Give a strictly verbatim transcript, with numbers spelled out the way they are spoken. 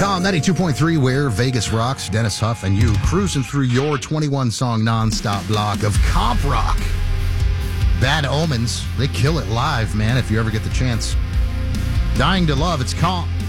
com, ninety-two point three, where Vegas rocks. Dennis Huff and you cruising through your twenty-one song nonstop block of comp rock. Bad Omens. They kill it live, man, if you ever get the chance. Dying to Love, it's Comp.